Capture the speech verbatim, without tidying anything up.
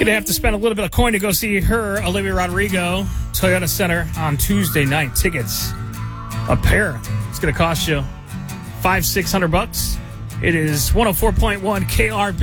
Going to have to spend a little bit of coin to go see her, Olivia Rodrigo, Toyota Center on Tuesday night. Tickets, a pair. It's going to cost you five, six hundred bucks. It is one oh four point one K R B.